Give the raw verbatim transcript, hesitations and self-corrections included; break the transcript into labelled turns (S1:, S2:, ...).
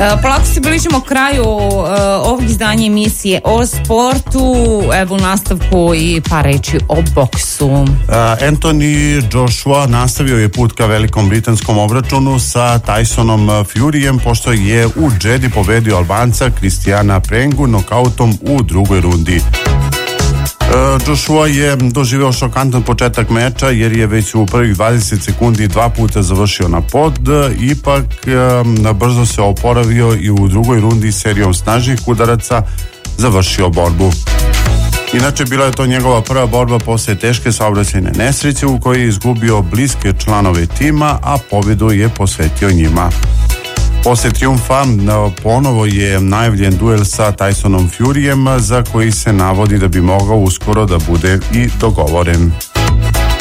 S1: Polako se bližimo kraju uh, ovog izdanja emisije o sportu. Evo u nastavku i par reči o boksu. Uh,
S2: Anthony Joshua nastavio je put ka velikom britanskom obračunu sa Tysonom Furyjem, pošto je u Jeddi pobedio Albanca Kristijana Prengu nokautom u drugoj rundi. Joshua je doživeo šokantan početak meča jer je već u prvih dvadeset sekundi dva puta završio na pod, ipak brzo se oporavio i u drugoj rundi serijom snažnih udaraca završio borbu. Inače, bila je to njegova prva borba posle teške saobraćajne nesreće u kojoj je izgubio bliske članove tima, a pobjedu je posvetio njima. Posle trijumfa ponovo je najavljen duel sa Tysonom Furyjem, za koji se navodi da bi mogao uskoro da bude i dogovoren.